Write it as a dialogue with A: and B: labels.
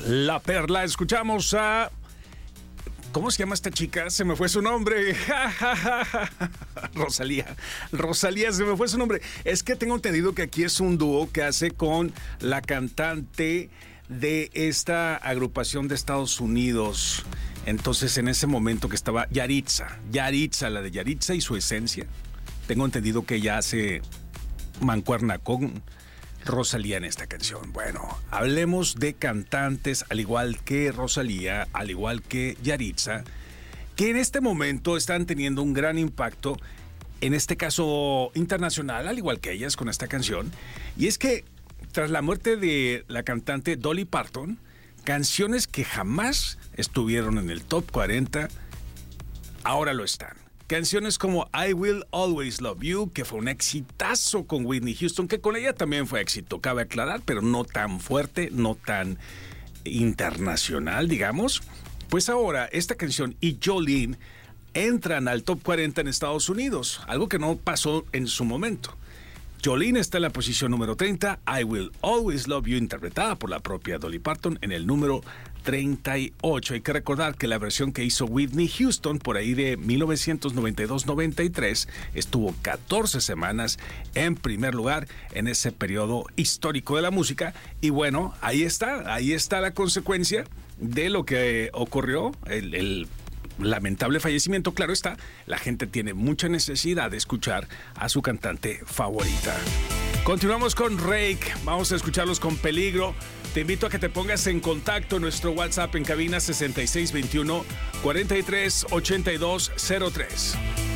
A: La Perla. Escuchamos a... ¿Cómo se llama esta chica? Se me fue su nombre. Rosalía, se me fue su nombre. Es que tengo entendido que aquí es un dúo que hace con la cantante de esta agrupación de Estados Unidos. Entonces, en ese momento que estaba Yaritza, la de Yaritza y su esencia. Tengo entendido que ella hace mancuerna con Rosalía en esta canción. Bueno, hablemos de cantantes, al igual que Rosalía, al igual que Yaritza, que en este momento están teniendo un gran impacto, en este caso internacional, al igual que ellas con esta canción. Y es que tras la muerte de la cantante Dolly Parton, canciones que jamás estuvieron en el top 40, ahora lo están. Canciones como I Will Always Love You, que fue un exitazo con Whitney Houston, que con ella también fue éxito, cabe aclarar, pero no tan fuerte, no tan internacional, digamos. Pues ahora esta canción y Jolene entran al top 40 en Estados Unidos, algo que no pasó en su momento. Jolene está en la posición número 30, I Will Always Love You, interpretada por la propia Dolly Parton, en el número 38. Hay que recordar que la versión que hizo Whitney Houston por ahí de 1992-93 estuvo 14 semanas en primer lugar en ese periodo histórico de la música. Y bueno, ahí está la consecuencia de lo que ocurrió, el lamentable fallecimiento. Claro está, la gente tiene mucha necesidad de escuchar a su cantante favorita. Continuamos con Rake, vamos a escucharlos con Peligro. Te invito a que te pongas en contacto en nuestro WhatsApp en cabina 6621 438203.